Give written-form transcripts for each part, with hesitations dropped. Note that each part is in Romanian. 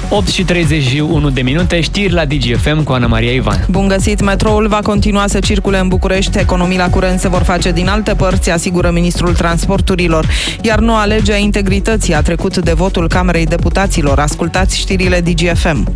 8:31 știri la DGFM cu Ana Maria Ivan. Bun găsit! Metroul va continua să circule în București, economii la curent se vor face din alte părți, asigură ministrul transporturilor. Iar noua lege a integrității a trecut de votul Camerei Deputaților. Ascultați știrile DGFM.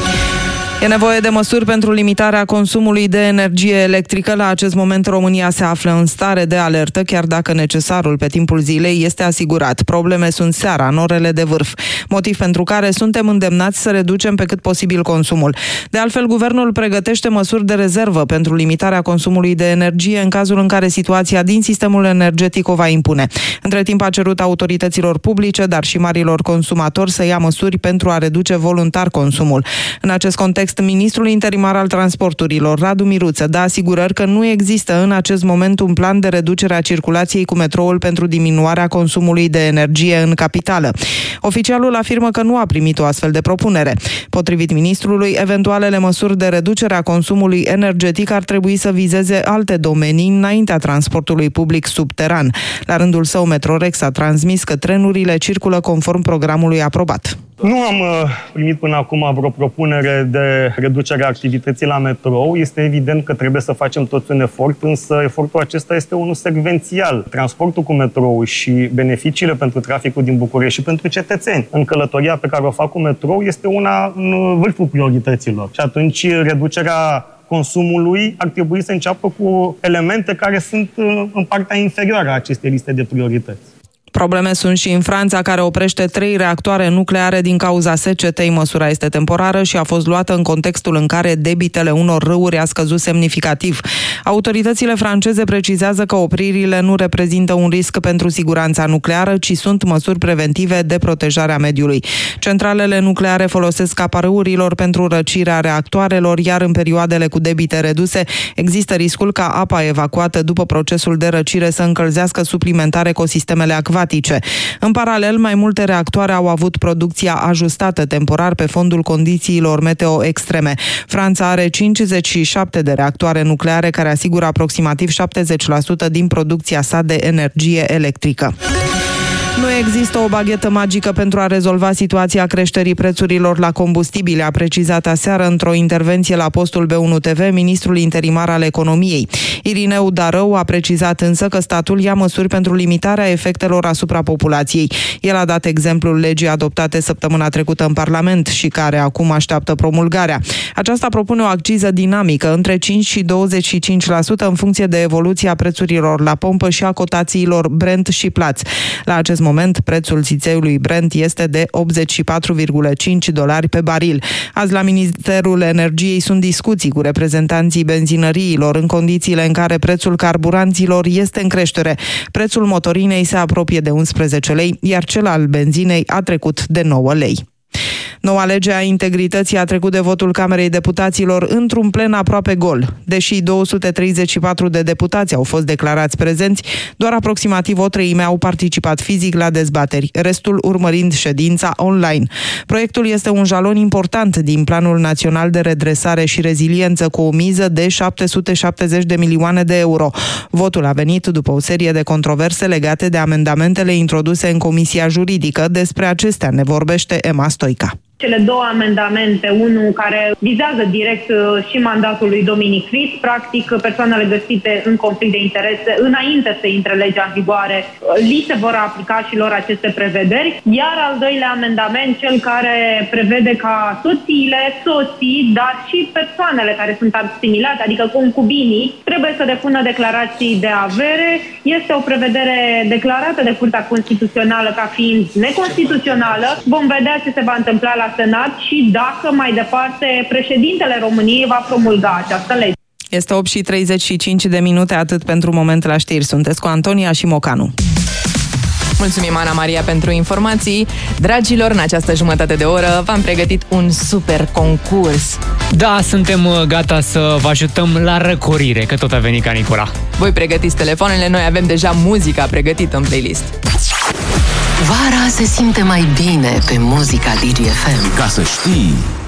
E nevoie de măsuri pentru limitarea consumului de energie electrică. La acest moment România se află în stare de alertă, chiar dacă necesarul pe timpul zilei este asigurat. Probleme sunt seara, în orele de vârf, motiv pentru care suntem îndemnați să reducem pe cât posibil consumul. De altfel, guvernul pregătește măsuri de rezervă pentru limitarea consumului de energie în cazul în care situația din sistemul energetic o va impune. Între timp a cerut autorităților publice, dar și marilor consumatori să ia măsuri pentru a reduce voluntar consumul. În acest context, ministrul interimar al transporturilor, Radu Miruță, dă asigurări că nu există în acest moment un plan de reducere a circulației cu metroul pentru diminuarea consumului de energie în capitală. Oficialul afirmă că nu a primit o astfel de propunere. Potrivit ministrului, eventualele măsuri de reducere a consumului energetic ar trebui să vizeze alte domenii înaintea transportului public subteran. La rândul său, Metrorex a transmis că trenurile circulă conform programului aprobat. Nu am primit până acum vreo propunere de reducere a activității la metrou. Este evident că trebuie să facem toți un efort, însă efortul acesta este unul secvențial. Transportul cu metrou și beneficiile pentru traficul din București și pentru cetățeni în călătoria pe care o fac cu metrou este una în vârful priorităților. Și atunci reducerea consumului ar trebui să înceapă cu elemente care sunt în partea inferioară a acestei liste de priorități. Probleme sunt și în Franța, care oprește 3 reactoare nucleare din cauza secetei. Măsura este temporară și a fost luată în contextul în care debitele unor râuri a scăzut semnificativ. Autoritățile franceze precizează că opririle nu reprezintă un risc pentru siguranța nucleară, ci sunt măsuri preventive de protejare a mediului. Centralele nucleare folosesc apa râurilor pentru răcirea reactoarelor, iar în perioadele cu debite reduse există riscul ca apa evacuată după procesul de răcire să încălzească suplimentar ecosistemele acvatice. În paralel, mai multe reactoare au avut producția ajustată temporar pe fondul condițiilor meteo extreme. Franța are 57 de reactoare nucleare care asigură aproximativ 70% din producția sa de energie electrică. Nu există o baghetă magică pentru a rezolva situația creșterii prețurilor la combustibile, a precizat aseară într-o intervenție la postul B1 TV ministrul interimar al economiei. Irineu Darău a precizat însă că statul ia măsuri pentru limitarea efectelor asupra populației. El a dat exemplul legii adoptate săptămâna trecută în Parlament și care acum așteaptă promulgarea. Aceasta propune o acciză dinamică între 5 și 25% în funcție de evoluția prețurilor la pompă și a cotațiilor Brent și Platts. La acest moment, prețul țițeiului Brent este de $84,5 pe baril. Azi la Ministerul Energiei sunt discuții cu reprezentanții benzinăriilor în condițiile în care prețul carburanților este în creștere. Prețul motorinei se apropie de 11 lei, iar cel al benzinei a trecut de 9 lei. Noua lege a integrității a trecut de votul Camerei Deputaților într-un plen aproape gol. Deși 234 de deputați au fost declarați prezenți, doar aproximativ o treime au participat fizic la dezbateri, restul urmărind ședința online. Proiectul este un jalon important din Planul Național de Redresare și Reziliență cu o miză de 770 de milioane de euro. Votul a venit după o serie de controverse legate de amendamentele introduse în Comisia Juridică. Despre acestea ne vorbește Emma Stoica. Cele două amendamente, unul care vizează direct și mandatul lui Dominic Cris, practic persoanele găsite în conflict de interese înainte să intre legea în vigoare, li se vor aplica și lor aceste prevederi, iar al doilea amendament, cel care prevede ca soțiile, soții, dar și persoanele care sunt asimilate, adică concubinii, trebuie să depună declarații de avere. Este o prevedere declarată de Curtea Constituțională ca fiind neconstituțională. Vom vedea ce se va întâmpla la Senat și dacă mai departe președintele României va promulga această lege. Este 8:35, atât pentru moment la știri. Sunteți cu Antonia și Mocanu. Mulțumim, Ana Maria, pentru informații. Dragilor, în această jumătate de oră v-am pregătit un super concurs. Da, suntem gata să vă ajutăm la răcorire, că tot a venit canicula. Voi pregătiți telefoanele, noi avem deja muzica pregătită în playlist. Vara se simte mai bine pe muzica DGFM. Ca să știi...